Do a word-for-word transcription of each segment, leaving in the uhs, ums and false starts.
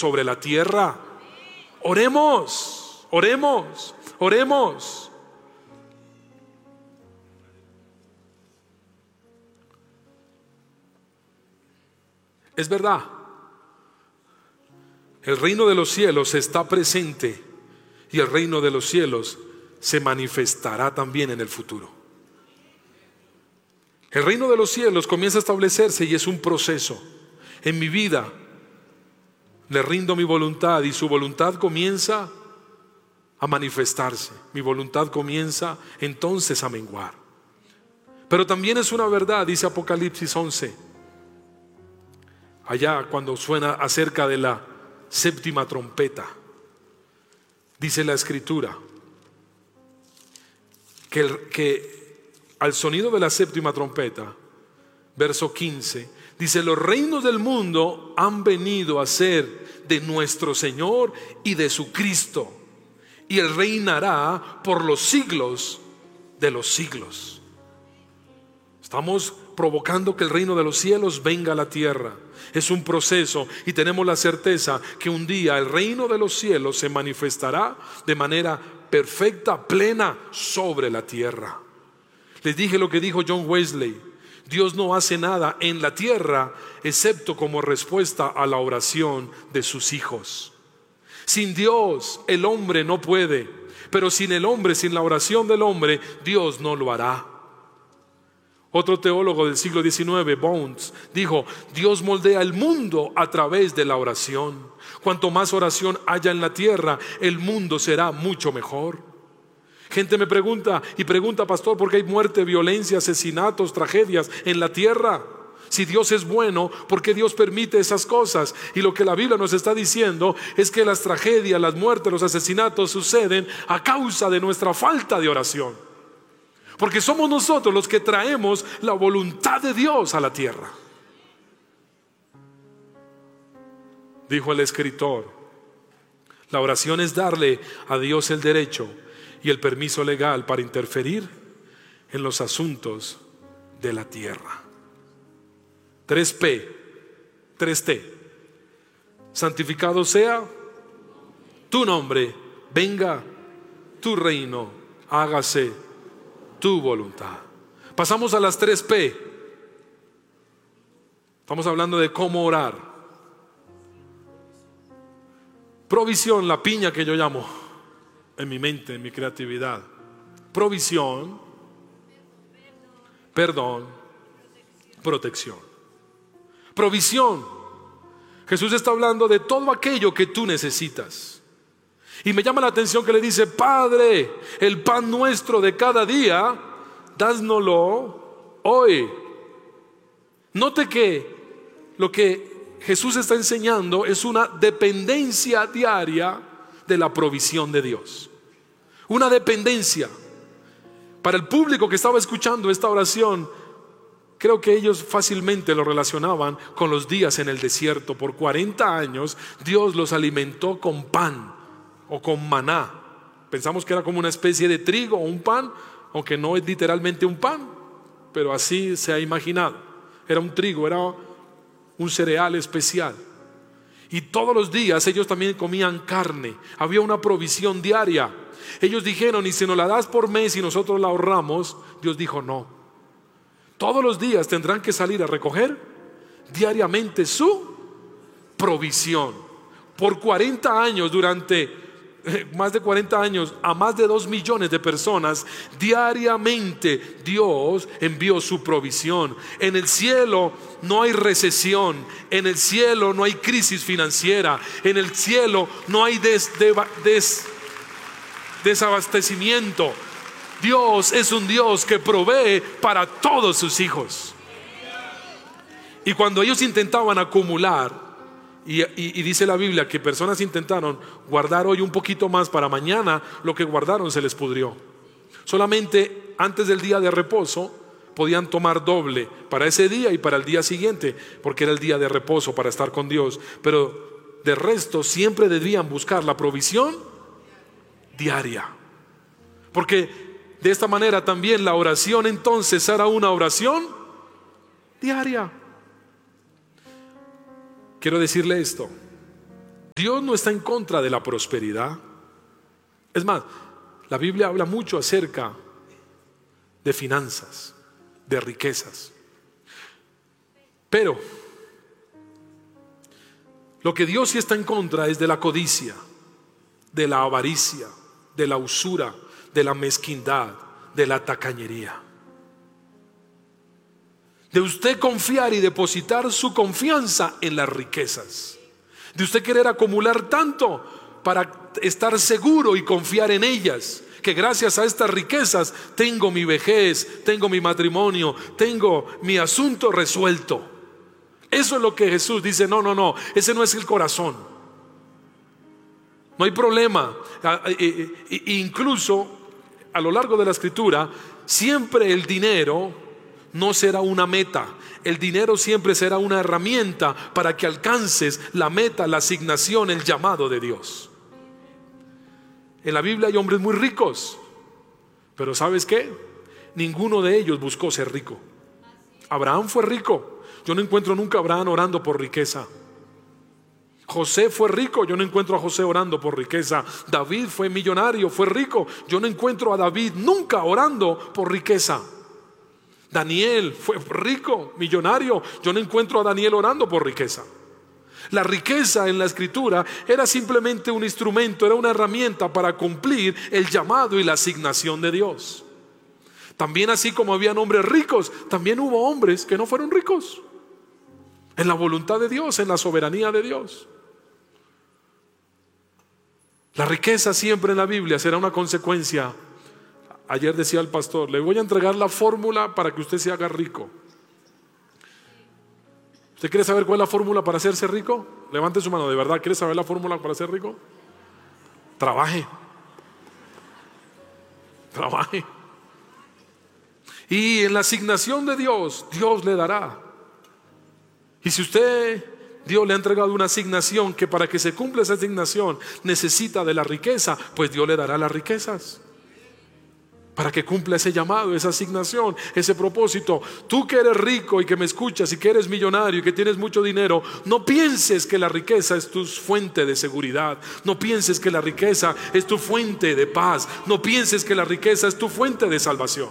sobre la tierra. Oremos, oremos, oremos. Es verdad, el reino de los cielos está presente y el reino de los cielos se manifestará también en el futuro. El reino de los cielos comienza a establecerse y es un proceso. En mi vida le rindo mi voluntad y su voluntad comienza a manifestarse. Mi voluntad comienza entonces a menguar. Pero también es una verdad, dice Apocalipsis once, allá cuando suena acerca de la séptima trompeta, dice la escritura que, el, que al sonido de la séptima trompeta, verso quince, dice: los reinos del mundo han venido a ser de nuestro Señor y de su Cristo, y Él reinará por los siglos de los siglos. Estamos provocando que el reino de los cielos venga a la tierra. Es un proceso y tenemos la certeza que un día el reino de los cielos se manifestará de manera perfecta, plena sobre la tierra. Les dije lo que dijo John Wesley: Dios no hace nada en la tierra excepto como respuesta a la oración de sus hijos. Sin Dios el hombre no puede, pero sin el hombre, sin la oración del hombre, Dios no lo hará. Otro teólogo del siglo diecinueve, Bones, dijo: Dios moldea el mundo a través de la oración. Cuanto más oración haya en la tierra, el mundo será mucho mejor. Gente me pregunta y pregunta: pastor, ¿por qué hay muerte, violencia, asesinatos, tragedias en la tierra? Si Dios es bueno, ¿por qué Dios permite esas cosas? Y lo que la Biblia nos está diciendo es que las tragedias, las muertes, los asesinatos suceden a causa de nuestra falta de oración. Porque somos nosotros los que traemos la voluntad de Dios a la tierra. Dijo el escritor: la oración es darle a Dios el derecho y el permiso legal para interferir en los asuntos de la tierra. tres P, tres T. Santificado sea tu nombre, venga tu reino, hágase tu voluntad. Pasamos a las tres P. Estamos hablando de cómo orar. Provisión, la piña que yo llamo en mi mente, en mi creatividad. Provisión, perdón, protección. Provisión. Jesús está hablando de todo aquello que tú necesitas. Y me llama la atención que le dice: Padre, el pan nuestro de cada día, dásnoslo hoy. Note que lo que Jesús está enseñando es una dependencia diaria de la provisión de Dios. Una dependencia. Para el público que estaba escuchando esta oración, creo que ellos fácilmente lo relacionaban con los días en el desierto. Por cuarenta años Dios los alimentó con pan o con maná. Pensamos que era como una especie de trigo o un pan, aunque no es literalmente un pan, pero así se ha imaginado. Era un trigo, era un cereal especial. Y todos los días ellos también comían carne. Había una provisión diaria. Ellos dijeron: y si nos la das por mes y nosotros la ahorramos. Dios dijo: no. Todos los días tendrán que salir a recoger diariamente su provisión. Por cuarenta años, durante más de cuarenta años, a más de dos millones de personas diariamente Dios envió su provisión. En el cielo no hay recesión, en el cielo no hay crisis financiera, en el cielo no hay des, des, desabastecimiento. Dios es un Dios que provee para todos sus hijos. Y cuando ellos intentaban acumular, Y, y, y dice la Biblia que personas intentaron guardar hoy un poquito más para mañana, lo que guardaron se les pudrió. Solamente antes del día de reposo podían tomar doble para ese día y para el día siguiente, porque era el día de reposo para estar con Dios. Pero de resto siempre debían buscar la provisión diaria, porque de esta manera también la oración entonces era una oración diaria. Quiero decirle esto: Dios no está en contra de la prosperidad. Es más, la Biblia habla mucho acerca de finanzas, de riquezas. Pero lo que Dios sí está en contra es de la codicia, de la avaricia, de la usura, de la mezquindad, de la tacañería. De usted confiar y depositar su confianza en las riquezas. De usted querer acumular tanto para estar seguro y confiar en ellas, que gracias a estas riquezas tengo mi vejez, tengo mi matrimonio, tengo mi asunto resuelto. Eso es lo que Jesús dice: no, no, no, ese no es el corazón. No hay problema. Incluso a lo largo de la Escritura, siempre el dinero no será una meta. El dinero siempre será una herramienta para que alcances la meta, la asignación, el llamado de Dios. En la Biblia hay hombres muy ricos, pero ¿sabes qué? Ninguno de ellos buscó ser rico. Abraham fue rico. Yo no encuentro nunca a Abraham orando por riqueza. José fue rico, yo no encuentro a José orando por riqueza. David fue millonario, fue rico. Yo no encuentro a David nunca orando por riqueza. Daniel fue rico, millonario. Yo no encuentro a Daniel orando por riqueza. La riqueza en la Escritura era simplemente un instrumento, era una herramienta para cumplir el llamado y la asignación de Dios. También, así como habían hombres ricos, también hubo hombres que no fueron ricos. En la voluntad de Dios, en la soberanía de Dios. La riqueza siempre en la Biblia será una consecuencia. Ayer decía el pastor: le voy a entregar la fórmula para que usted se haga rico. ¿Usted quiere saber cuál es la fórmula para hacerse rico? Levante su mano. ¿De verdad quiere saber la fórmula para ser rico? Trabaje. Trabaje. Y en la asignación de Dios, Dios le dará. Y si usted, Dios le ha entregado una asignación que para que se cumpla esa asignación necesita de la riqueza, pues Dios le dará las riquezas para que cumpla ese llamado, esa asignación, ese propósito. Tú que eres rico y que me escuchas y que eres millonario y que tienes mucho dinero, no pienses que la riqueza es tu fuente de seguridad. No pienses que la riqueza es tu fuente de paz. No pienses que la riqueza es tu fuente de salvación.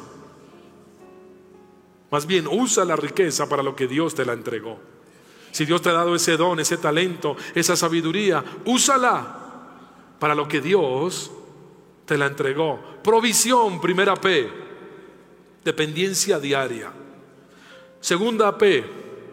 Más bien, usa la riqueza para lo que Dios te la entregó. Si Dios te ha dado ese don, ese talento, esa sabiduría, úsala para lo que Dios te la entregó. Provisión, primera P, dependencia diaria. Segunda P,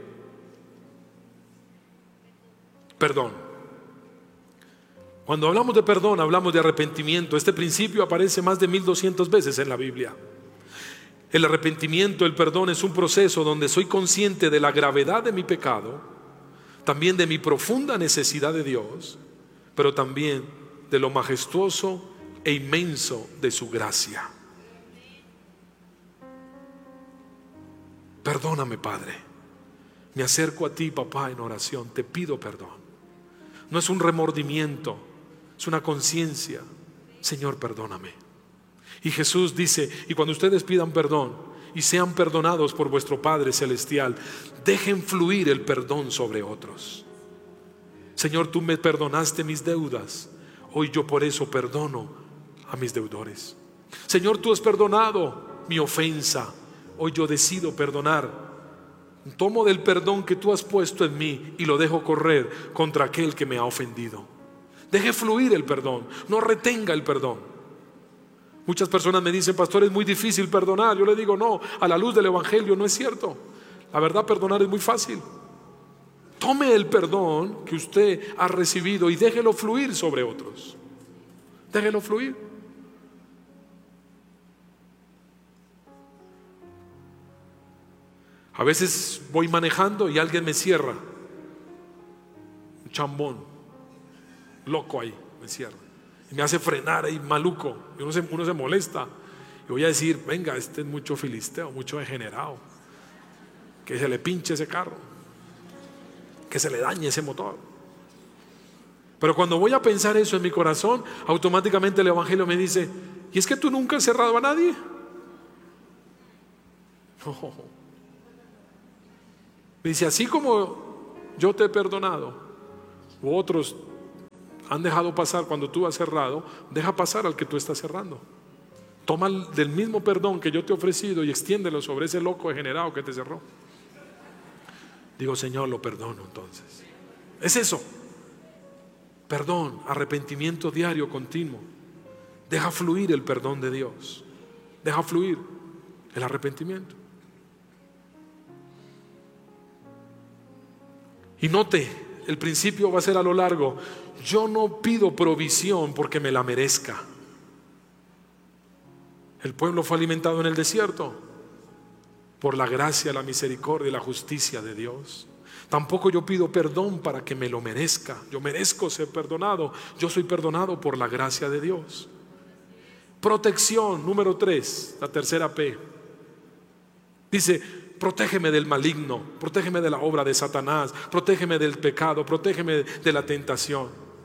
perdón. Cuando hablamos de perdón, hablamos de arrepentimiento. Este principio aparece más de mil doscientas veces en la Biblia. El arrepentimiento, el perdón, es un proceso donde soy consciente de la gravedad de mi pecado, también de mi profunda necesidad de Dios, pero también de lo majestuoso e inmenso de su gracia. Perdóname, Padre. Me acerco a ti, papá, en oración. Te pido perdón. No es un remordimiento, es una conciencia. Señor, perdóname. Y Jesús dice: y cuando ustedes pidan perdón y sean perdonados por vuestro Padre Celestial, dejen fluir el perdón sobre otros. Señor, tú me perdonaste mis deudas. Hoy yo por eso perdono a mis deudores. Señor, tú has perdonado mi ofensa. Hoy yo decido perdonar. Tomo del perdón que tú has puesto en mí y lo dejo correr contra aquel que me ha ofendido. Deje fluir el perdón. No retenga el perdón. Muchas personas me dicen: pastor, es muy difícil perdonar. Yo le digo: no, a la luz del Evangelio no es cierto. La verdad, perdonar es muy fácil. Tome el perdón que usted ha recibido y déjelo fluir sobre otros. Déjelo fluir. A veces voy manejando y alguien me cierra. Un chambón, loco ahí, me cierra. Y me hace frenar ahí, maluco. Y uno se, uno se molesta. Y voy a decir: venga, este es mucho filisteo, mucho degenerado. Que se le pinche ese carro, que se le dañe ese motor. Pero cuando voy a pensar eso en mi corazón, automáticamente el Evangelio me dice: ¿y es que tú nunca has cerrado a nadie? No. Me dice: así como yo te he perdonado, u otros han dejado pasar cuando tú has cerrado, deja pasar al que tú estás cerrando. Toma del mismo perdón que yo te he ofrecido y extiéndelo sobre ese loco degenerado que te cerró. Digo, Señor, lo perdono entonces. Es eso. Perdón, arrepentimiento diario, continuo. Deja fluir el perdón de Dios. Deja fluir el arrepentimiento. Y note, el principio va a ser a lo largo. Yo no pido provisión porque me la merezca. El pueblo fue alimentado en el desierto por la gracia, la misericordia y la justicia de Dios. Tampoco yo pido perdón para que me lo merezca. Yo merezco ser perdonado. Yo soy perdonado por la gracia de Dios. Protección, número tres, la tercera P. Dice, protégeme del maligno, protégeme de la obra de Satanás, protégeme del pecado, protégeme de la tentación.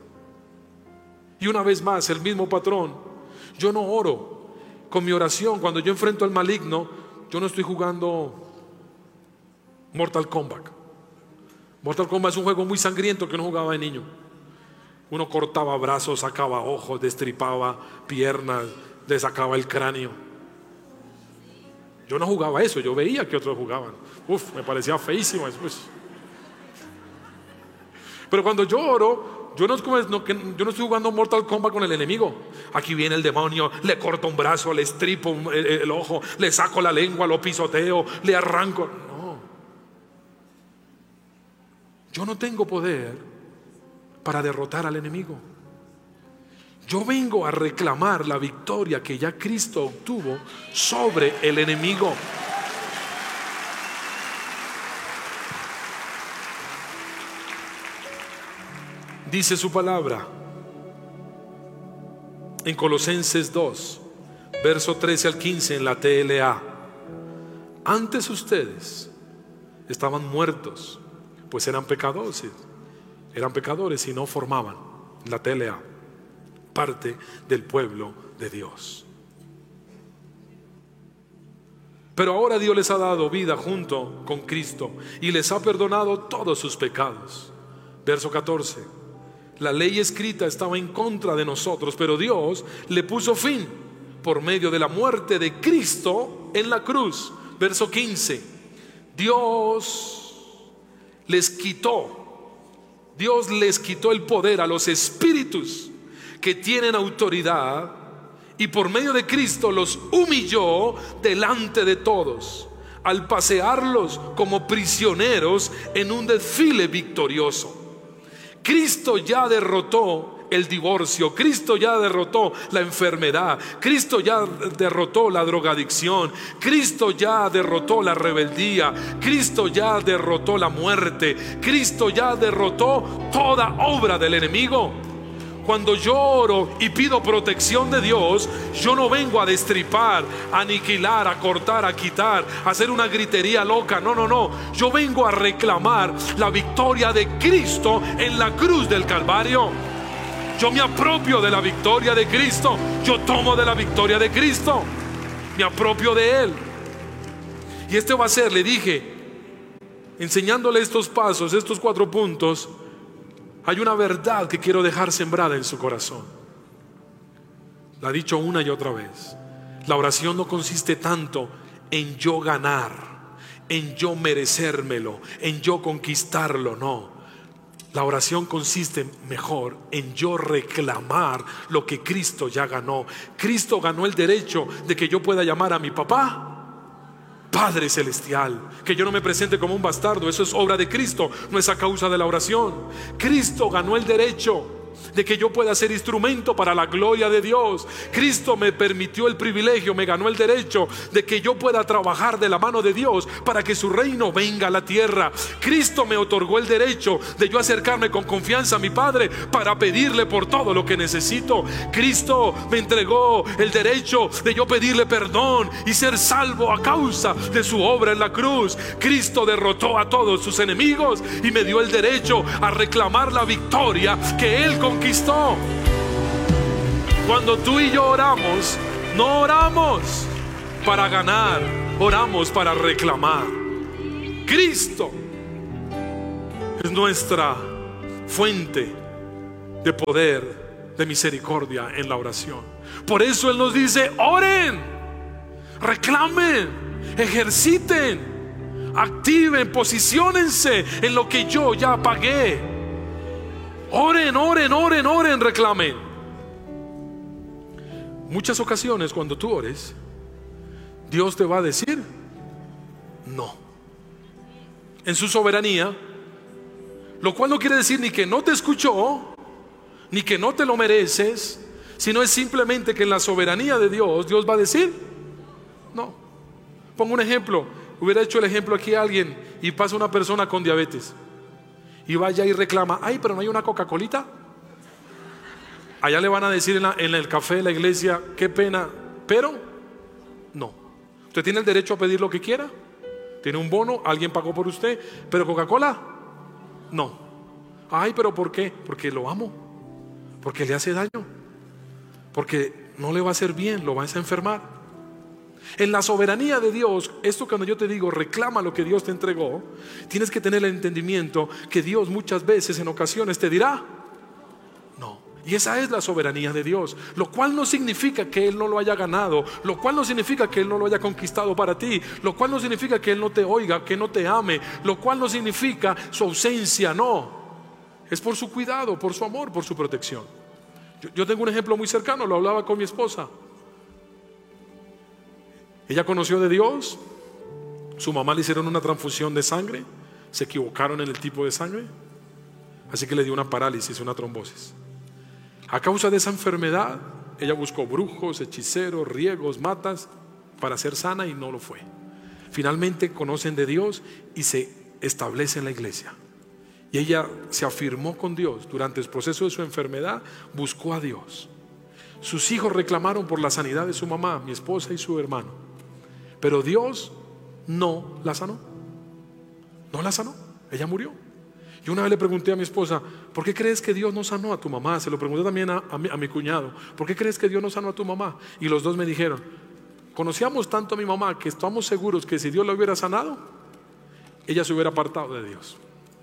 Y una vez más, el mismo patrón. Yo no oro con mi oración. Cuando yo enfrento al maligno, yo no estoy jugando Mortal Kombat. Mortal Kombat es un juego muy sangriento que uno jugaba de niño. Uno cortaba brazos, sacaba ojos, destripaba piernas, le sacaba el cráneo. Yo no jugaba eso, yo veía que otros jugaban. Uf, me parecía feísimo después. Pero cuando yo oro, yo no, no, yo no estoy jugando Mortal Kombat con el enemigo. Aquí viene el demonio, le corto un brazo, le estripo el, el ojo, le saco la lengua, lo pisoteo, le arranco. No. Yo no tengo poder para derrotar al enemigo. Yo vengo a reclamar la victoria que ya Cristo obtuvo sobre el enemigo. Dice su palabra en Colosenses dos, verso trece al quince en la T L A. Antes ustedes estaban muertos, pues eran pecadores, eran pecadores y no formaban, la T L A, parte del pueblo de Dios. Pero ahora Dios les ha dado vida junto con Cristo y les ha perdonado todos sus pecados. Verso catorce. La ley escrita estaba en contra de nosotros, pero Dios le puso fin por medio de la muerte de Cristo en la cruz. Verso quince. Dios les quitó, Dios les quitó el poder a los espíritus que tienen autoridad y por medio de Cristo los humilló delante de todos al pasearlos como prisioneros en un desfile victorioso. Cristo ya derrotó el divorcio, Cristo ya derrotó la enfermedad, Cristo ya derrotó la drogadicción, Cristo ya derrotó la rebeldía, Cristo ya derrotó la muerte, Cristo ya derrotó toda obra del enemigo. Cuando yo oro y pido protección de Dios, yo no vengo a destripar, a aniquilar, a cortar, a quitar, a hacer una gritería loca. No, no, no. Yo vengo a reclamar la victoria de Cristo en la cruz del Calvario. Yo me apropio de la victoria de Cristo. Yo tomo de la victoria de Cristo. Me apropio de Él. Y este va a ser, le dije, enseñándole estos pasos, estos cuatro puntos. Hay una verdad que quiero dejar sembrada en su corazón. La he dicho una y otra vez. La oración no consiste tanto en yo ganar, en yo merecérmelo, en yo conquistarlo, no. La oración consiste mejor en yo reclamar lo que Cristo ya ganó. Cristo ganó el derecho de que yo pueda llamar a mi papá Padre Celestial, que yo no me presente como un bastardo. Eso es obra de Cristo, no es a causa de la oración. Cristo ganó el derecho de que yo pueda ser instrumento para la gloria de Dios. Cristo me permitió el privilegio, me ganó el derecho de que yo pueda trabajar de la mano de Dios para que su reino venga a la tierra. Cristo me otorgó el derecho de yo acercarme con confianza a mi Padre para pedirle por todo lo que necesito. Cristo me entregó el derecho de yo pedirle perdón y ser salvo a causa de su obra en la cruz. Cristo derrotó a todos sus enemigos y me dio el derecho a reclamar la victoria que Él conquistó. Cuando tú y yo oramos, no oramos para ganar, oramos para reclamar. Cristo es nuestra fuente de poder, de misericordia en la oración. Por eso Él nos dice: oren, reclamen, ejerciten, activen, posiciónense en lo que yo ya pagué. Oren, oren, oren, oren, reclamen. Muchas ocasiones cuando tú ores, Dios te va a decir no, en su soberanía, lo cual no quiere decir ni que no te escuchó, ni que no te lo mereces, sino es simplemente que en la soberanía de Dios, Dios va a decir no. Pongo un ejemplo. Hubiera hecho el ejemplo aquí a alguien y pasa una persona con diabetes y vaya y reclama: ay, pero no hay una Coca-Colita. Allá le van a decir en, la, en el café de la iglesia: qué pena, pero no. Usted tiene el derecho a pedir lo que quiera. Tiene un bono, alguien pagó por usted, pero Coca-Cola, no. Ay, pero ¿por qué? Porque lo amo, porque le hace daño, porque no le va a hacer bien, lo vas a enfermar. En la soberanía de Dios, esto cuando yo te digo reclama lo que Dios te entregó, tienes que tener el entendimiento que Dios muchas veces, en ocasiones, te dirá no. Y esa es la soberanía de Dios, lo cual no significa que Él no lo haya ganado, lo cual no significa que Él no lo haya conquistado para ti, lo cual no significa que Él no te oiga, que no te ame, lo cual no significa su ausencia, no. Es por su cuidado, por su amor, por su protección. Yo, yo tengo un ejemplo muy cercano, lo hablaba con mi esposa. Ella conoció de Dios, su mamá le hicieron una transfusión de sangre, se equivocaron en el tipo de sangre, así que le dio una parálisis, una trombosis. A causa de esa enfermedad, ella buscó brujos, hechiceros, riegos, matas para ser sana y no lo fue. Finalmente conocen de Dios y se establece en la iglesia. Y ella se afirmó con Dios durante el proceso de su enfermedad, buscó a Dios. Sus hijos reclamaron por la sanidad de su mamá, mi esposa y su hermano, pero Dios no la sanó. No la sanó, ella murió. Y una vez le pregunté a mi esposa: ¿por qué crees que Dios no sanó a tu mamá? Se lo pregunté también a, a, mi, a mi cuñado: ¿por qué crees que Dios no sanó a tu mamá? Y los dos me dijeron: conocíamos tanto a mi mamá que estamos seguros que si Dios la hubiera sanado, ella se hubiera apartado de Dios.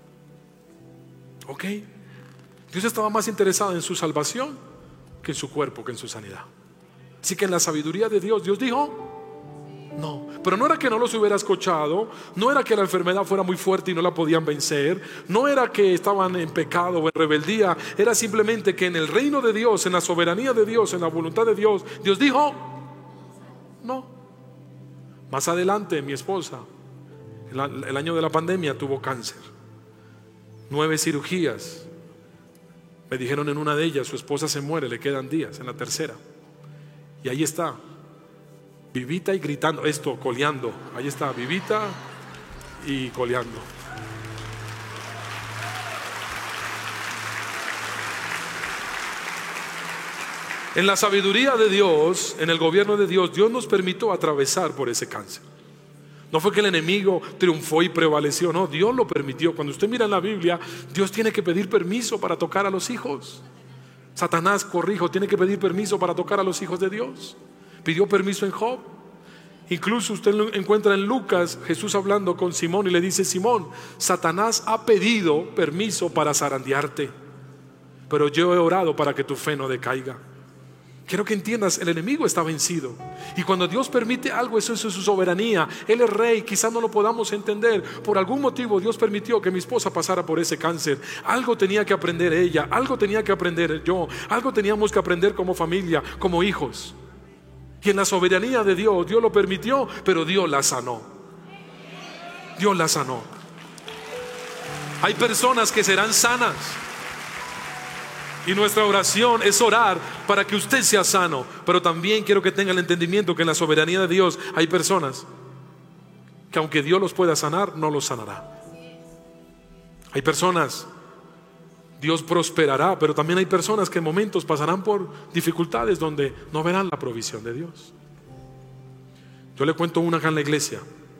Ok, Dios estaba más interesado en su salvación que en su cuerpo, que en su sanidad. Así que en la sabiduría de Dios, Dios dijo no. Pero no era que no los hubiera escuchado, no era que la enfermedad fuera muy fuerte y no la podían vencer, no era que estaban en pecado o en rebeldía, era simplemente que en el reino de Dios, en la soberanía de Dios, en la voluntad de Dios, Dios dijo no. Más adelante mi esposa, el, el año de la pandemia, tuvo cáncer, nueve cirugías. Me dijeron en una de ellas: su esposa se muere, le quedan días. En la tercera, y ahí está, vivita y gritando, esto, coleando. Ahí está, vivita y coleando. En la sabiduría de Dios, en el gobierno de Dios, Dios nos permitió atravesar por ese cáncer. No fue que el enemigo triunfó y prevaleció, no, Dios lo permitió. Cuando usted mira en la Biblia, Dios tiene que pedir permiso para tocar a los hijos. Satanás, corrijo, tiene que pedir permiso para tocar a los hijos de Dios. Pidió permiso en Job. Incluso usted lo encuentra en Lucas, Jesús hablando con Simón y le dice: Simón, Satanás ha pedido permiso para zarandearte, pero yo he orado para que tu fe no decaiga. Quiero que entiendas, el enemigo está vencido. Y cuando Dios permite algo, eso es su soberanía. Él es rey, quizás no lo podamos entender. Por algún motivo Dios permitió que mi esposa pasara por ese cáncer. Algo tenía que aprender ella, algo tenía que aprender yo, algo teníamos que aprender como familia, como hijos. Y en la soberanía de Dios, Dios lo permitió, pero Dios la sanó. Dios la sanó. Hay personas que serán sanas, y nuestra oración es orar para que usted sea sano. Pero también quiero que tenga el entendimiento que en la soberanía de Dios hay personas que aunque Dios los pueda sanar, no los sanará. Hay personas, Dios prosperará, pero también hay personas que en momentos pasarán por dificultades donde no verán la provisión de Dios. Yo le cuento una acá en la iglesia.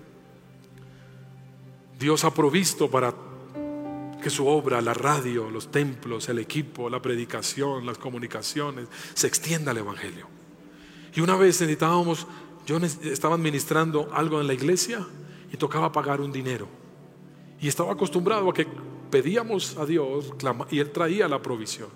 Dios ha provisto para que su obra, la radio, los templos, el equipo, la predicación, las comunicaciones, se extienda el evangelio. Y una vez necesitábamos, yo estaba administrando algo en la iglesia y tocaba pagar un dinero. Y estaba acostumbrado a que pedíamos a Dios y Él traía la provisión.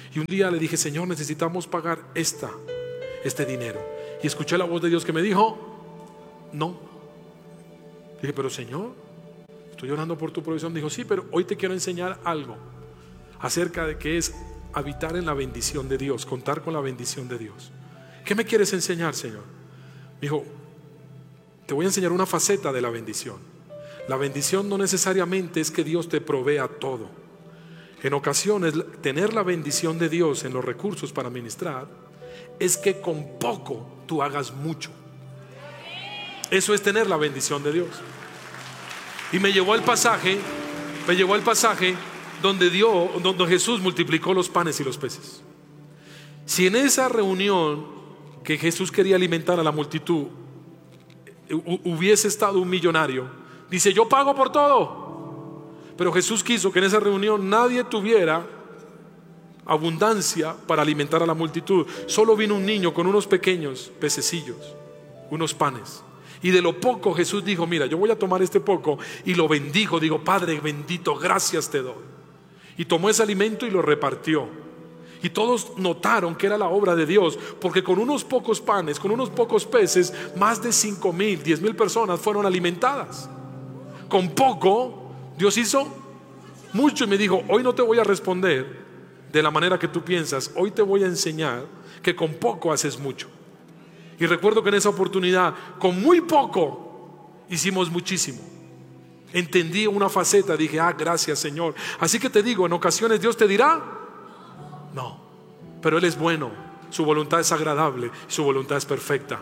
Y un día le dije, Señor, necesitamos pagar esta, este dinero. Y escuché la voz de Dios que me dijo, no. Dije, pero Señor, estoy orando por tu provisión. Dijo, sí, pero hoy te quiero enseñar algo acerca de qué es habitar en la bendición de Dios, contar con la bendición de Dios. ¿Qué me quieres enseñar, Señor? Me dijo, te voy a enseñar una faceta de la bendición. La bendición no necesariamente es que Dios te provea todo. En ocasiones, tener la bendición de Dios en los recursos para ministrar es que con poco tú hagas mucho. Eso es tener la bendición de Dios. Y me llevó al pasaje, me llevó al pasaje donde Dios, donde Jesús multiplicó los panes y los peces. Si en esa reunión que Jesús quería alimentar a la multitud hubiese estado un millonario, dice, yo pago por todo. Pero Jesús quiso que en esa reunión nadie tuviera abundancia para alimentar a la multitud. Solo vino un niño con unos pequeños pececillos, unos panes. Y de lo poco Jesús dijo, mira, yo voy a tomar este poco, y lo bendijo. Digo, Padre bendito, gracias te doy. Y tomó ese alimento y lo repartió. Y todos notaron que era la obra de Dios, porque con unos pocos panes, con unos pocos peces, más de cinco mil, diez mil personas fueron alimentadas. Con poco Dios hizo mucho. Y me dijo, hoy no te voy a responder de la manera que tú piensas, hoy te voy a enseñar que con poco haces mucho. Y recuerdo que en esa oportunidad, con muy poco hicimos muchísimo. Entendí una faceta, dije, ah, gracias Señor. Así que te digo, en ocasiones Dios te dirá no, pero Él es bueno, su voluntad es agradable, su voluntad es perfecta.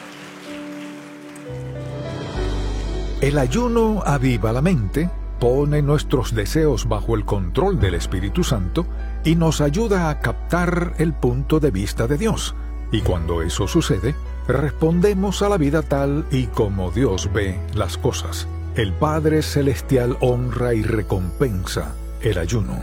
El ayuno aviva la mente, pone nuestros deseos bajo el control del Espíritu Santo y nos ayuda a captar el punto de vista de Dios. Y cuando eso sucede, respondemos a la vida tal y como Dios ve las cosas. El Padre Celestial honra y recompensa el ayuno.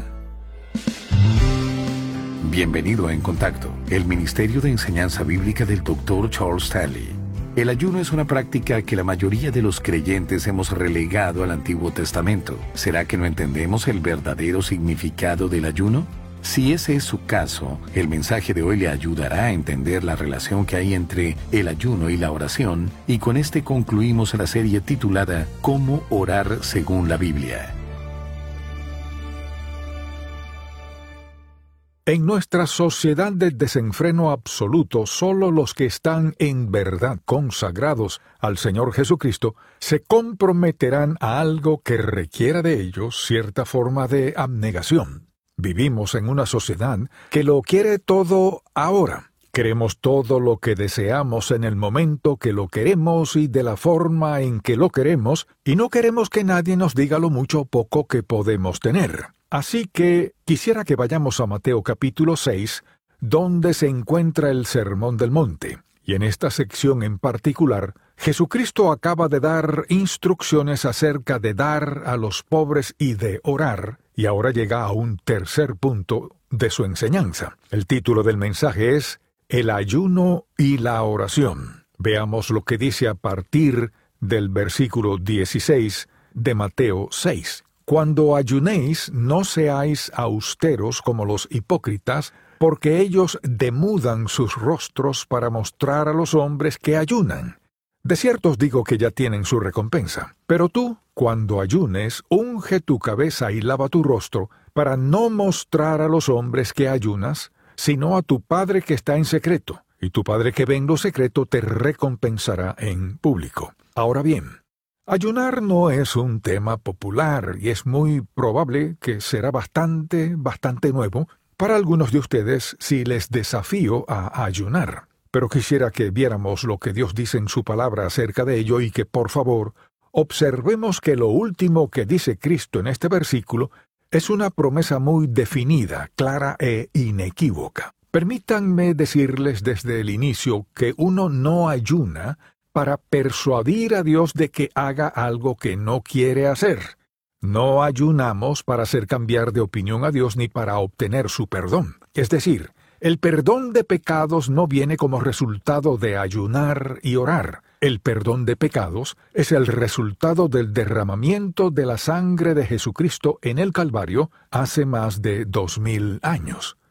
Bienvenido a En Contacto, el Ministerio de Enseñanza Bíblica del doctor Charles Stanley. El ayuno es una práctica que la mayoría de los creyentes hemos relegado al Antiguo Testamento. ¿Será que no entendemos el verdadero significado del ayuno? Si ese es su caso, el mensaje de hoy le ayudará a entender la relación que hay entre el ayuno y la oración, y con este concluimos la serie titulada ¿Cómo orar según la Biblia? En nuestra sociedad de desenfreno absoluto, solo los que están en verdad consagrados al Señor Jesucristo se comprometerán a algo que requiera de ellos cierta forma de abnegación. Vivimos en una sociedad que lo quiere todo ahora. Queremos todo lo que deseamos en el momento que lo queremos y de la forma en que lo queremos, y no queremos que nadie nos diga lo mucho o poco que podemos tener. Así que quisiera que vayamos a Mateo capítulo seis, donde se encuentra el Sermón del Monte. Y en esta sección en particular, Jesucristo acaba de dar instrucciones acerca de dar a los pobres y de orar, y ahora llega a un tercer punto de su enseñanza. El título del mensaje es El ayuno y la oración. Veamos lo que dice a partir del versículo dieciséis de Mateo seis. Cuando ayunéis, no seáis austeros como los hipócritas, porque ellos demudan sus rostros para mostrar a los hombres que ayunan. De cierto os digo que ya tienen su recompensa. Pero tú, cuando ayunes, unge tu cabeza y lava tu rostro, para no mostrar a los hombres que ayunas, sino a tu Padre que está en secreto, y tu Padre que ve en lo secreto te recompensará en público. Ahora bien, ayunar no es un tema popular, y es muy probable que será bastante, bastante nuevo para algunos de ustedes si les desafío a ayunar. Pero quisiera que viéramos lo que Dios dice en su palabra acerca de ello y que, por favor, observemos que lo último que dice Cristo en este versículo es una promesa muy definida, clara e inequívoca. Permítanme decirles desde el inicio que uno no ayuna para persuadir a Dios de que haga algo que no quiere hacer. No ayunamos para hacer cambiar de opinión a Dios ni para obtener su perdón. Es decir, el perdón de pecados no viene como resultado de ayunar y orar. El perdón de pecados es el resultado del derramamiento de la sangre de Jesucristo en el Calvario hace más de dos mil años.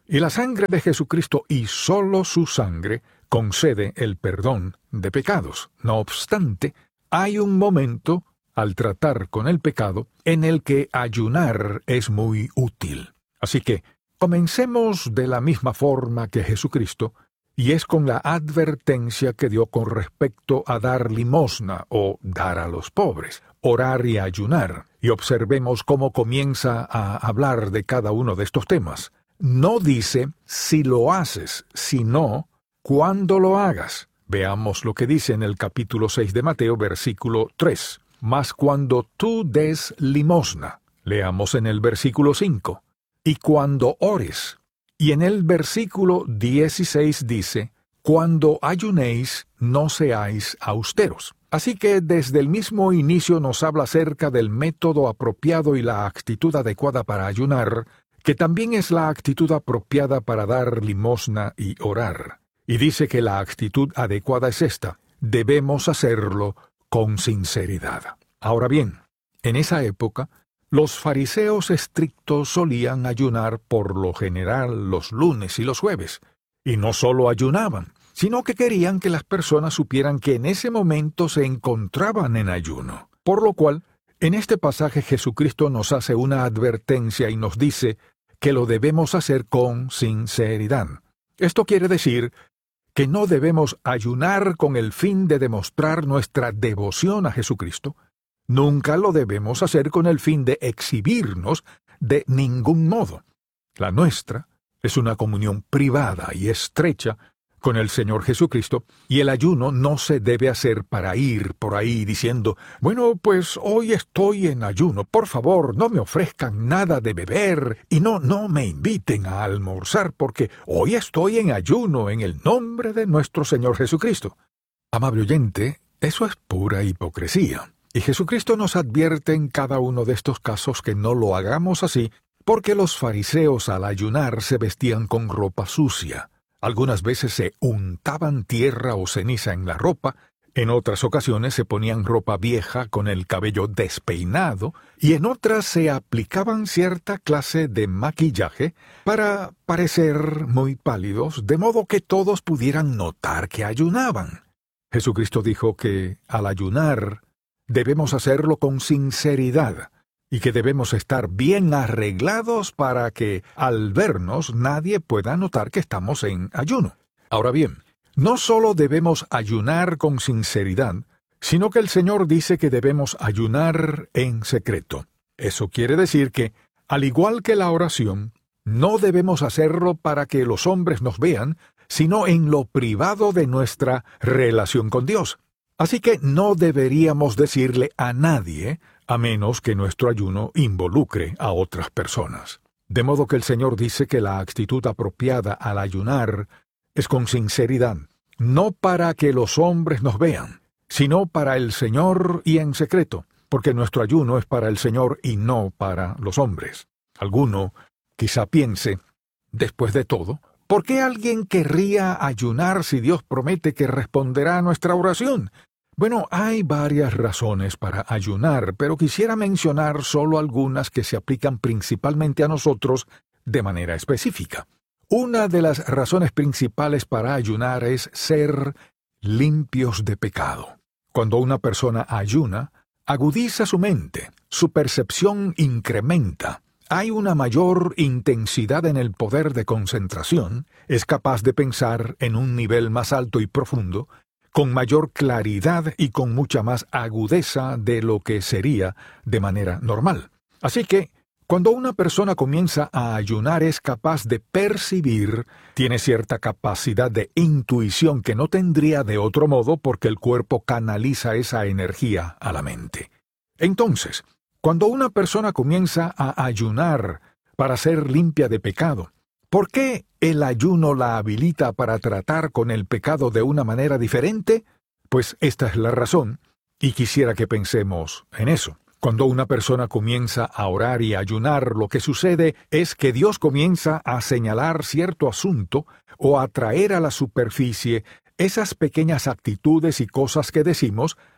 Y la sangre de Jesucristo y sólo su sangre concede el perdón de pecados. No obstante, hay un momento, al tratar con el pecado, en el que ayunar es muy útil. Así que, comencemos de la misma forma que Jesucristo, y es con la advertencia que dio con respecto a dar limosna o dar a los pobres, orar y ayunar. Y observemos cómo comienza a hablar de cada uno de estos temas. No dice si lo haces, sino cuando lo hagas. Veamos lo que dice en el capítulo seis de Mateo, versículo tres. Mas cuando tú des limosna, leamos en el versículo cinco, y cuando ores. Y en el versículo dieciséis dice, cuando ayunéis, no seáis austeros. Así que desde el mismo inicio nos habla acerca del método apropiado y la actitud adecuada para ayunar, que también es la actitud apropiada para dar limosna y orar. Y dice que la actitud adecuada es esta: debemos hacerlo con sinceridad. Ahora bien, en esa época, los fariseos estrictos solían ayunar por lo general los lunes y los jueves. Y no solo ayunaban, sino que querían que las personas supieran que en ese momento se encontraban en ayuno. Por lo cual, en este pasaje Jesucristo nos hace una advertencia y nos dice que lo debemos hacer con sinceridad. Esto quiere decir que no debemos ayunar con el fin de demostrar nuestra devoción a Jesucristo. Nunca lo debemos hacer con el fin de exhibirnos de ningún modo. La nuestra es una comunión privada y estrecha con el Señor Jesucristo, y el ayuno no se debe hacer para ir por ahí diciendo, bueno, pues hoy estoy en ayuno, por favor, no me ofrezcan nada de beber, y no, no me inviten a almorzar, porque hoy estoy en ayuno en el nombre de nuestro Señor Jesucristo. Amable oyente, eso es pura hipocresía, y Jesucristo nos advierte en cada uno de estos casos que no lo hagamos así, porque los fariseos al ayunar se vestían con ropa sucia. Algunas veces se untaban tierra o ceniza en la ropa, en otras ocasiones se ponían ropa vieja con el cabello despeinado, y en otras se aplicaban cierta clase de maquillaje para parecer muy pálidos, de modo que todos pudieran notar que ayunaban. Jesucristo dijo que al ayunar debemos hacerlo con sinceridad, y que debemos estar bien arreglados para que, al vernos, nadie pueda notar que estamos en ayuno. Ahora bien, no solo debemos ayunar con sinceridad, sino que el Señor dice que debemos ayunar en secreto. Eso quiere decir que, al igual que la oración, no debemos hacerlo para que los hombres nos vean, sino en lo privado de nuestra relación con Dios. Así que no deberíamos decirle a nadie, a menos que nuestro ayuno involucre a otras personas. De modo que el Señor dice que la actitud apropiada al ayunar es con sinceridad, no para que los hombres nos vean, sino para el Señor y en secreto, porque nuestro ayuno es para el Señor y no para los hombres. Alguno quizá piense, después de todo, ¿por qué alguien querría ayunar si Dios promete que responderá a nuestra oración? Bueno, hay varias razones para ayunar, pero quisiera mencionar solo algunas que se aplican principalmente a nosotros de manera específica. Una de las razones principales para ayunar es ser limpios de pecado. Cuando una persona ayuna, agudiza su mente, su percepción incrementa, hay una mayor intensidad en el poder de concentración, es capaz de pensar en un nivel más alto y profundo, con mayor claridad y con mucha más agudeza de lo que sería de manera normal. Así que, cuando una persona comienza a ayunar es capaz de percibir, tiene cierta capacidad de intuición que no tendría de otro modo porque el cuerpo canaliza esa energía a la mente. Entonces, cuando una persona comienza a ayunar para ser limpia de pecado, ¿por qué el ayuno la habilita para tratar con el pecado de una manera diferente? Pues esta es la razón, y quisiera que pensemos en eso. Cuando una persona comienza a orar y a ayunar, lo que sucede es que Dios comienza a señalar cierto asunto o a traer a la superficie esas pequeñas actitudes y cosas que decimos,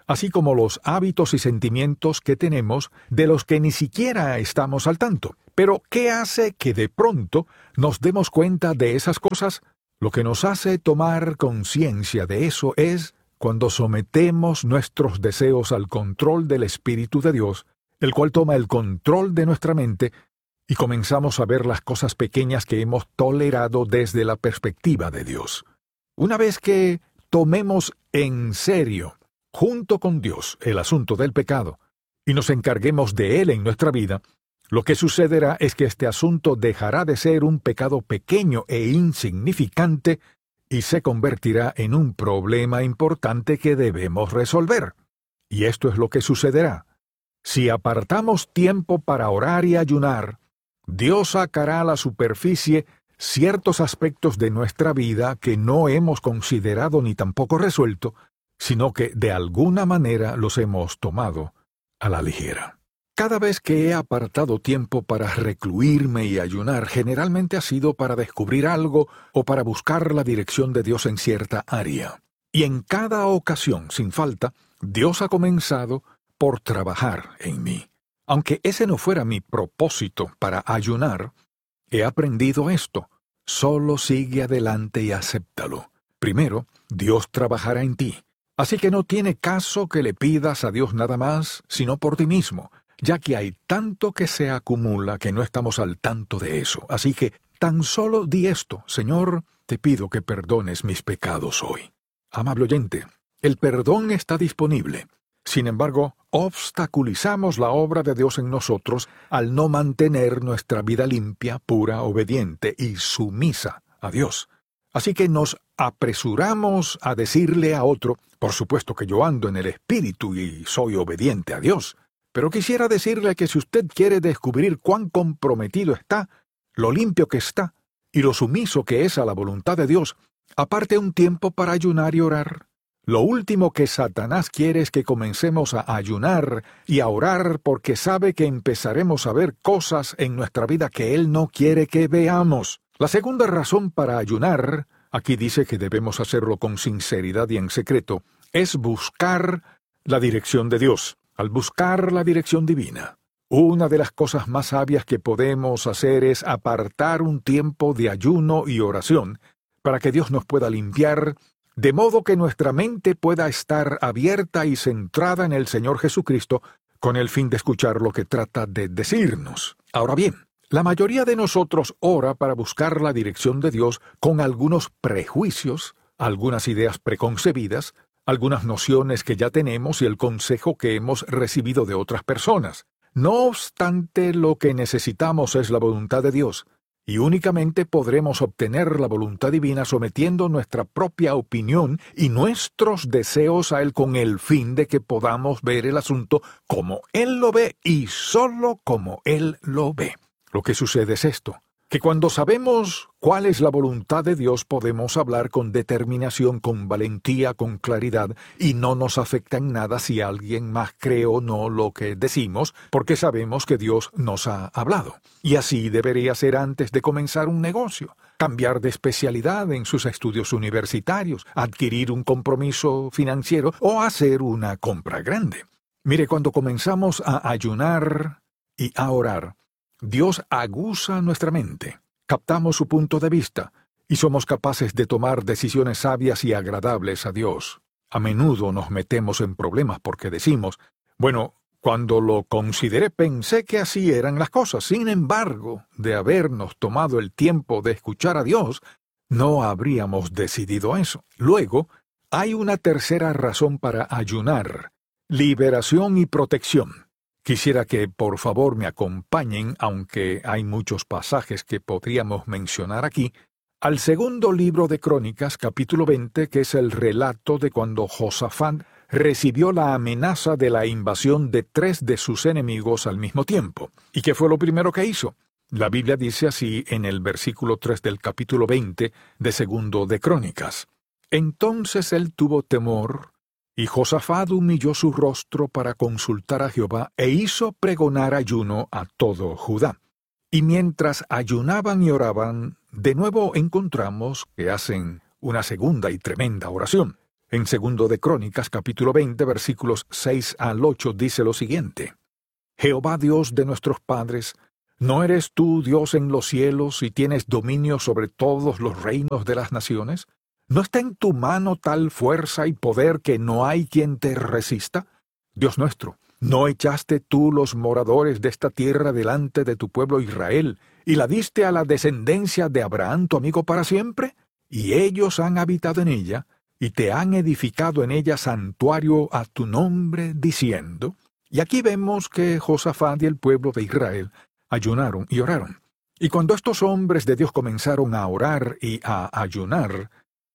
así como los hábitos y sentimientos que tenemos de los que ni siquiera estamos al tanto. Pero, ¿qué hace que de pronto nos demos cuenta de esas cosas? Lo que nos hace tomar conciencia de eso es cuando sometemos nuestros deseos al control del Espíritu de Dios, el cual toma el control de nuestra mente, y comenzamos a ver las cosas pequeñas que hemos tolerado desde la perspectiva de Dios. Una vez que tomemos en serio, junto con Dios, el asunto del pecado, y nos encarguemos de él en nuestra vida, lo que sucederá es que este asunto dejará de ser un pecado pequeño e insignificante y se convertirá en un problema importante que debemos resolver. Y esto es lo que sucederá. Si apartamos tiempo para orar y ayunar, Dios sacará a la superficie ciertos aspectos de nuestra vida que no hemos considerado ni tampoco resuelto, sino que de alguna manera los hemos tomado a la ligera. Cada vez que he apartado tiempo para recluirme y ayunar, generalmente ha sido para descubrir algo o para buscar la dirección de Dios en cierta área. Y en cada ocasión, sin falta, Dios ha comenzado por trabajar en mí. Aunque ese no fuera mi propósito para ayunar, he aprendido esto. Solo sigue adelante y acéptalo. Primero, Dios trabajará en ti. Así que no tiene caso que le pidas a Dios nada más, sino por ti mismo, ya que hay tanto que se acumula que no estamos al tanto de eso. Así que tan solo di esto: Señor, te pido que perdones mis pecados hoy. Amable oyente, el perdón está disponible. Sin embargo, obstaculizamos la obra de Dios en nosotros al no mantener nuestra vida limpia, pura, obediente y sumisa a Dios. Así que nos apresuramos a decirle a otro: por supuesto que yo ando en el Espíritu y soy obediente a Dios. Pero quisiera decirle que si usted quiere descubrir cuán comprometido está, lo limpio que está y lo sumiso que es a la voluntad de Dios, aparte un tiempo para ayunar y orar. Lo último que Satanás quiere es que comencemos a ayunar y a orar porque sabe que empezaremos a ver cosas en nuestra vida que él no quiere que veamos. La segunda razón para ayunar, aquí dice que debemos hacerlo con sinceridad y en secreto, es buscar la dirección de Dios. Al buscar la dirección divina, una de las cosas más sabias que podemos hacer es apartar un tiempo de ayuno y oración para que Dios nos pueda limpiar, de modo que nuestra mente pueda estar abierta y centrada en el Señor Jesucristo con el fin de escuchar lo que trata de decirnos. Ahora bien, la mayoría de nosotros ora para buscar la dirección de Dios con algunos prejuicios, algunas ideas preconcebidas, algunas nociones que ya tenemos y el consejo que hemos recibido de otras personas. No obstante, lo que necesitamos es la voluntad de Dios, y únicamente podremos obtener la voluntad divina sometiendo nuestra propia opinión y nuestros deseos a Él con el fin de que podamos ver el asunto como Él lo ve y solo como Él lo ve. Lo que sucede es esto: que cuando sabemos cuál es la voluntad de Dios podemos hablar con determinación, con valentía, con claridad, y no nos afecta en nada si alguien más cree o no lo que decimos, porque sabemos que Dios nos ha hablado. Y así debería ser antes de comenzar un negocio, cambiar de especialidad en sus estudios universitarios, adquirir un compromiso financiero o hacer una compra grande. Mire, cuando comenzamos a ayunar y a orar, Dios aguza nuestra mente, captamos su punto de vista y somos capaces de tomar decisiones sabias y agradables a Dios. A menudo nos metemos en problemas porque decimos: bueno, cuando lo consideré pensé que así eran las cosas. Sin embargo, de habernos tomado el tiempo de escuchar a Dios, no habríamos decidido eso. Luego, hay una tercera razón para ayunar: liberación y protección. Quisiera que por favor me acompañen, aunque hay muchos pasajes que podríamos mencionar aquí, al segundo libro de Crónicas, capítulo veinte, que es el relato de cuando Josafat recibió la amenaza de la invasión de tres de sus enemigos al mismo tiempo. ¿Y qué fue lo primero que hizo? La Biblia dice así en el versículo tres del capítulo veinte de segundo de Crónicas: Entonces él tuvo temor, y Josafat humilló su rostro para consultar a Jehová e hizo pregonar ayuno a todo Judá. Y mientras ayunaban y oraban, de nuevo encontramos que hacen una segunda y tremenda oración. En segundo de Crónicas, capítulo veinte, versículos seis al ocho, dice lo siguiente: Jehová Dios de nuestros padres, ¿no eres tú Dios en los cielos y tienes dominio sobre todos los reinos de las naciones? ¿No está en tu mano tal fuerza y poder que no hay quien te resista? Dios nuestro, ¿no echaste tú los moradores de esta tierra delante de tu pueblo Israel y la diste a la descendencia de Abraham tu amigo para siempre? Y ellos han habitado en ella, y te han edificado en ella santuario a tu nombre, diciendo... Y aquí vemos que Josafat y el pueblo de Israel ayunaron y oraron. Y cuando estos hombres de Dios comenzaron a orar y a ayunar,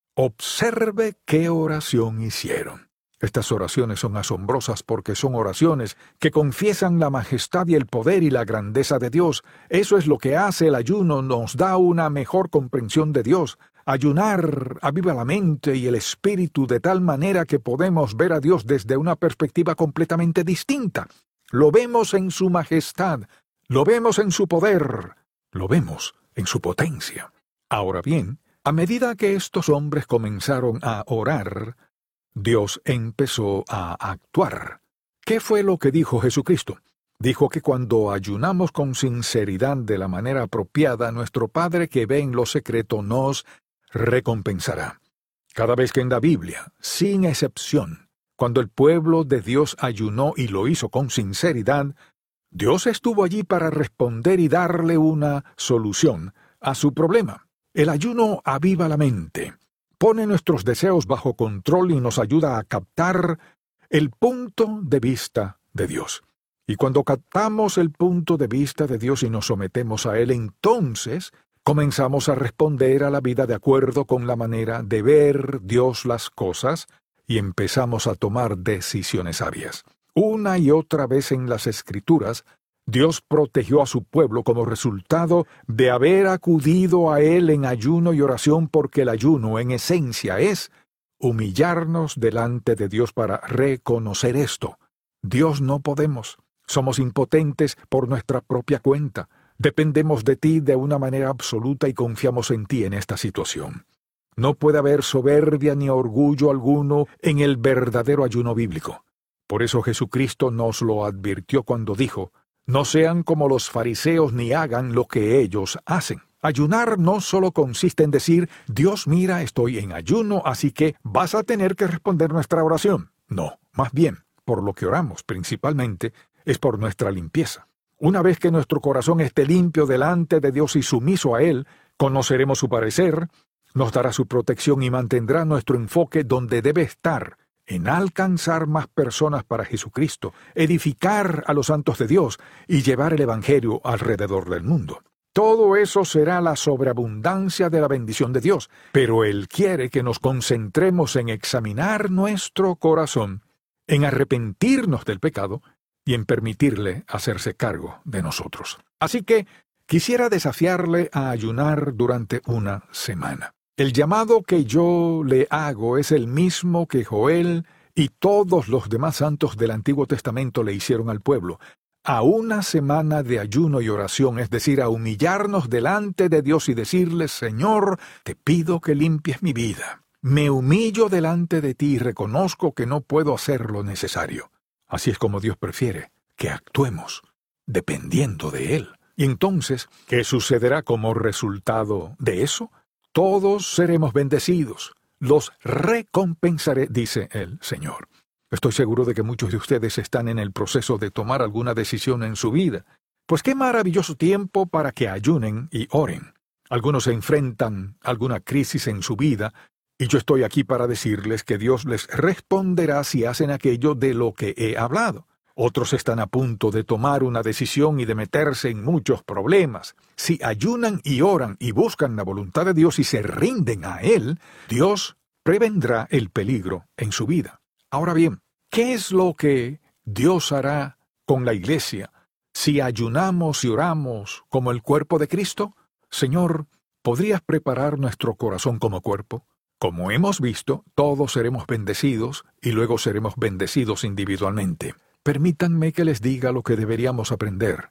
observe qué oración hicieron. Estas oraciones son asombrosas porque son oraciones que confiesan la majestad y el poder y la grandeza de Dios. Eso es lo que hace el ayuno, nos da una mejor comprensión de Dios. Ayunar aviva la mente y el espíritu de tal manera que podemos ver a Dios desde una perspectiva completamente distinta. Lo vemos en su majestad, lo vemos en su poder, lo vemos en su potencia. Ahora bien, a medida que estos hombres comenzaron a orar, Dios empezó a actuar. ¿Qué fue lo que dijo Jesucristo? Dijo que cuando ayunamos con sinceridad de la manera apropiada, nuestro Padre que ve en lo secreto nos recompensará. Cada vez que en la Biblia, sin excepción, cuando el pueblo de Dios ayunó y lo hizo con sinceridad, Dios estuvo allí para responder y darle una solución a su problema. El ayuno aviva la mente, pone nuestros deseos bajo control y nos ayuda a captar el punto de vista de Dios. Y cuando captamos el punto de vista de Dios y nos sometemos a Él, entonces comenzamos a responder a la vida de acuerdo con la manera de ver Dios las cosas y empezamos a tomar decisiones sabias. Una y otra vez en las Escrituras, Dios protegió a su pueblo como resultado de haber acudido a Él en ayuno y oración, porque el ayuno en esencia es humillarnos delante de Dios para reconocer esto. Dios, no podemos. Somos impotentes por nuestra propia cuenta. Dependemos de ti de una manera absoluta y confiamos en ti en esta situación. No puede haber soberbia ni orgullo alguno en el verdadero ayuno bíblico. Por eso Jesucristo nos lo advirtió cuando dijo: no sean como los fariseos ni hagan lo que ellos hacen. Ayunar no solo consiste en decir: Dios, mira, estoy en ayuno, así que vas a tener que responder nuestra oración. No, más bien, por lo que oramos principalmente es por nuestra limpieza. Una vez que nuestro corazón esté limpio delante de Dios y sumiso a Él, conoceremos su parecer, nos dará su protección y mantendrá nuestro enfoque donde debe estar, en alcanzar más personas para Jesucristo, edificar a los santos de Dios y llevar el Evangelio alrededor del mundo. Todo eso será la sobreabundancia de la bendición de Dios, pero Él quiere que nos concentremos en examinar nuestro corazón, en arrepentirnos del pecado y en permitirle hacerse cargo de nosotros. Así que quisiera desafiarle a ayunar durante una semana. El llamado que yo le hago es el mismo que Joel y todos los demás santos del Antiguo Testamento le hicieron al pueblo. A una semana de ayuno y oración, es decir, a humillarnos delante de Dios y decirle: Señor, te pido que limpies mi vida. Me humillo delante de ti y reconozco que no puedo hacer lo necesario. Así es como Dios prefiere que actuemos, dependiendo de Él. Y entonces, ¿qué sucederá como resultado de eso? Todos seremos bendecidos. Los recompensaré, dice el Señor. Estoy seguro de que muchos de ustedes están en el proceso de tomar alguna decisión en su vida. Pues qué maravilloso tiempo para que ayunen y oren. Algunos se enfrentan a alguna crisis en su vida, y yo estoy aquí para decirles que Dios les responderá si hacen aquello de lo que he hablado. Otros están a punto de tomar una decisión y de meterse en muchos problemas. Si ayunan y oran y buscan la voluntad de Dios y se rinden a Él, Dios prevendrá el peligro en su vida. Ahora bien, ¿qué es lo que Dios hará con la iglesia si ayunamos y oramos como el cuerpo de Cristo? Señor, ¿podrías preparar nuestro corazón como cuerpo? Como hemos visto, todos seremos bendecidos y luego seremos bendecidos individualmente. Permítanme que les diga lo que deberíamos aprender.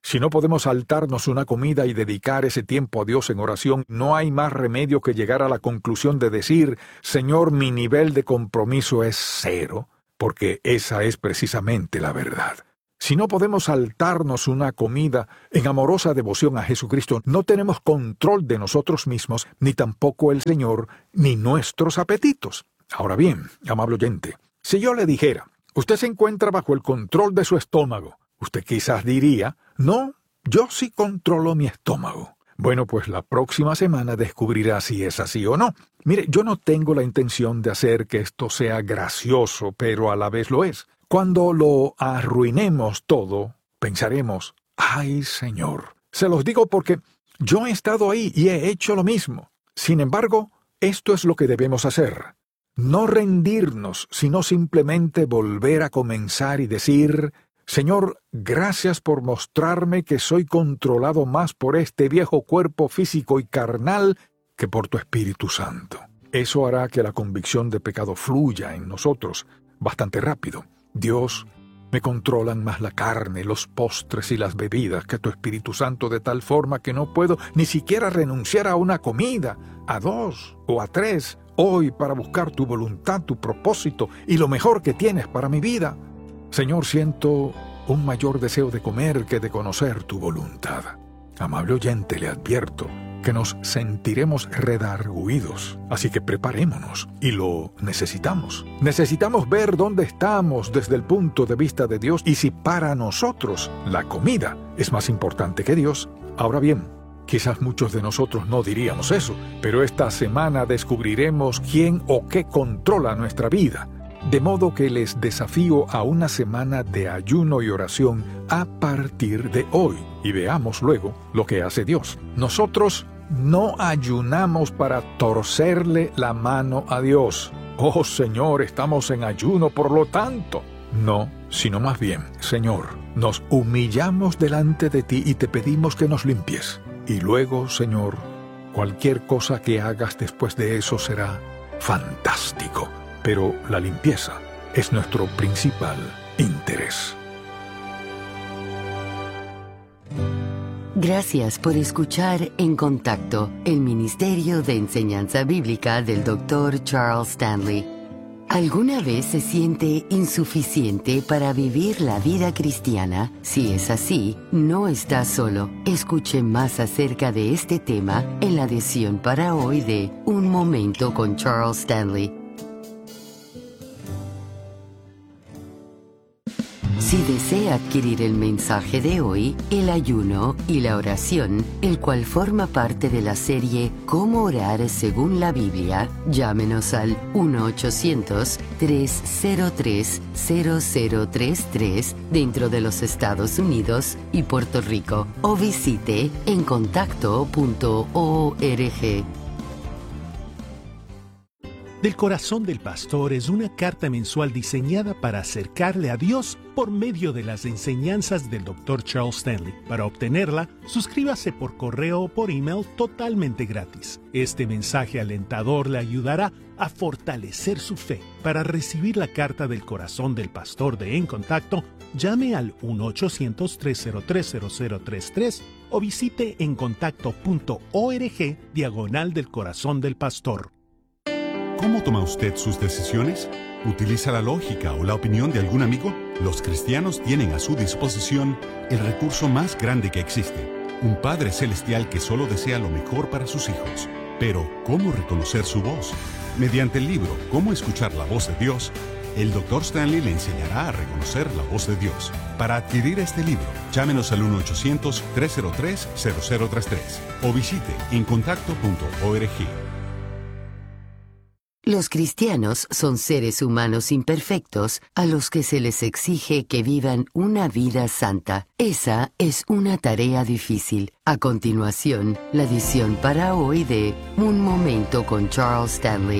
Si no podemos saltarnos una comida y dedicar ese tiempo a Dios en oración, no hay más remedio que llegar a la conclusión de decir, Señor, mi nivel de compromiso es cero, porque esa es precisamente la verdad. Si no podemos saltarnos una comida en amorosa devoción a Jesucristo, no tenemos control de nosotros mismos, ni tampoco el Señor, ni nuestros apetitos. Ahora bien, amable oyente, si yo le dijera, usted se encuentra bajo el control de su estómago, usted quizás diría, no, yo sí controlo mi estómago. Bueno, pues la próxima semana descubrirá si es así o no. Mire, yo no tengo la intención de hacer que esto sea gracioso, pero a la vez lo es. Cuando lo arruinemos todo, pensaremos, ¡ay, Señor! Se los digo porque yo he estado ahí y he hecho lo mismo. Sin embargo, esto es lo que debemos hacer. No rendirnos, sino simplemente volver a comenzar y decir, Señor, gracias por mostrarme que soy controlado más por este viejo cuerpo físico y carnal que por tu Espíritu Santo. Eso hará que la convicción de pecado fluya en nosotros bastante rápido. Dios, me controlan más la carne, los postres y las bebidas que tu Espíritu Santo, de tal forma que no puedo ni siquiera renunciar a una comida, a dos o a tres, hoy para buscar tu voluntad, tu propósito y lo mejor que tienes para mi vida. Señor, siento un mayor deseo de comer que de conocer tu voluntad. Amable oyente, le advierto que nos sentiremos redarguidos, así que preparémonos, y lo necesitamos. Necesitamos ver dónde estamos desde el punto de vista de Dios y si para nosotros la comida es más importante que Dios. Ahora bien, quizás muchos de nosotros no diríamos eso, pero esta semana descubriremos quién o qué controla nuestra vida. De modo que les desafío a una semana de ayuno y oración a partir de hoy. Y veamos luego lo que hace Dios. Nosotros no ayunamos para torcerle la mano a Dios. Oh Señor, estamos en ayuno por lo tanto. No, sino más bien, Señor, nos humillamos delante de ti y te pedimos que nos limpies. Y luego, Señor, cualquier cosa que hagas después de eso será fantástico. Pero la limpieza es nuestro principal interés. Gracias por escuchar En Contacto, el Ministerio de Enseñanza Bíblica del doctor Charles Stanley. ¿Alguna vez se siente insuficiente para vivir la vida cristiana? Si es así, no está solo. Escuche más acerca de este tema en la edición para hoy de Un Momento con Charles Stanley. Si desea adquirir el mensaje de hoy, el ayuno y la oración, el cual forma parte de la serie Cómo orar según la Biblia, llámenos al uno ochocientos, tres cero tres, cero cero tres tres dentro de los Estados Unidos y Puerto Rico o visite en contacto punto org. Del Corazón del Pastor es una carta mensual diseñada para acercarle a Dios por medio de las enseñanzas del doctor Charles Stanley. Para obtenerla, suscríbase por correo o por email totalmente gratis. Este mensaje alentador le ayudará a fortalecer su fe. Para recibir la carta del Corazón del Pastor de En Contacto, llame al uno ochocientos, tres cero tres, cero cero tres tres o visite en contacto punto org diagonal del Corazón del Pastor. ¿Cómo toma usted sus decisiones? ¿Utiliza la lógica o la opinión de algún amigo? Los cristianos tienen a su disposición el recurso más grande que existe, un Padre Celestial que solo desea lo mejor para sus hijos. Pero, ¿cómo reconocer su voz? Mediante el libro Cómo escuchar la voz de Dios, el doctor Stanley le enseñará a reconocer la voz de Dios. Para adquirir este libro, llámenos al uno ochocientos, tres cero tres, cero cero tres tres o visite en contacto punto org. Los cristianos son seres humanos imperfectos a los que se les exige que vivan una vida santa. Esa es una tarea difícil. A continuación, la edición para hoy de Un Momento con Charles Stanley.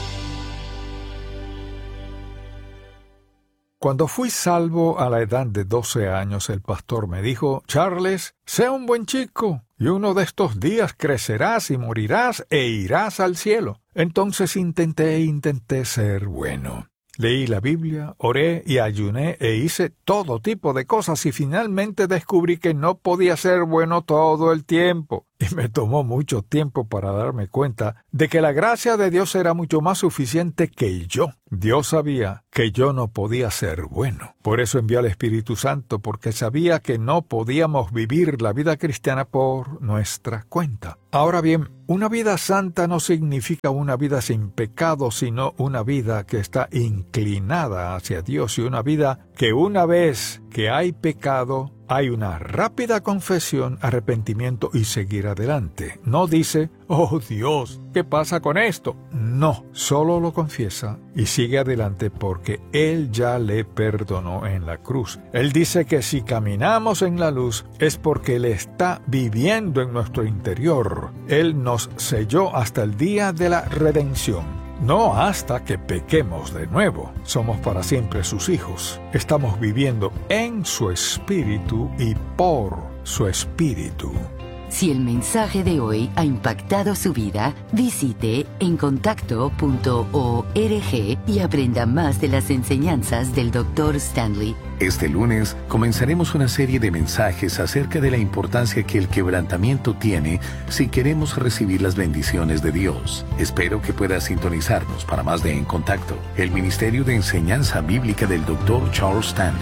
Cuando fui salvo a la edad de doce años, el pastor me dijo, Charles, sé un buen chico, y uno de estos días crecerás y morirás e irás al cielo. Entonces intenté e intenté ser bueno. Leí la Biblia, oré y ayuné e hice todo tipo de cosas y finalmente descubrí que no podía ser bueno todo el tiempo. Y me tomó mucho tiempo para darme cuenta de que la gracia de Dios era mucho más suficiente que yo. Dios sabía que yo no podía ser bueno. Por eso envió al Espíritu Santo, porque sabía que no podíamos vivir la vida cristiana por nuestra cuenta. Ahora bien, una vida santa no significa una vida sin pecado, sino una vida que está inclinada hacia Dios y una vida que una vez que hay pecado, hay una rápida confesión, arrepentimiento y seguir adelante. No dice, oh Dios, ¿qué pasa con esto? No, solo lo confiesa y sigue adelante porque Él ya le perdonó en la cruz. Él dice que si caminamos en la luz es porque Él está viviendo en nuestro interior. Él nos selló hasta el día de la redención. No hasta que pequemos de nuevo. Somos para siempre sus hijos. Estamos viviendo en su espíritu y por su espíritu. Si el mensaje de hoy ha impactado su vida, visite encontacto punto org y aprenda más de las enseñanzas del doctor Stanley. Este lunes comenzaremos una serie de mensajes acerca de la importancia que el quebrantamiento tiene si queremos recibir las bendiciones de Dios. Espero que pueda sintonizarnos para más de En Contacto, el Ministerio de Enseñanza Bíblica del doctor Charles Stanley.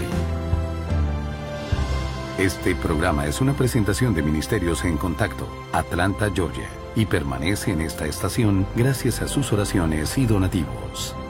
Este programa es una presentación de Ministerios En Contacto, Atlanta, Georgia, y permanece en esta estación gracias a sus oraciones y donativos.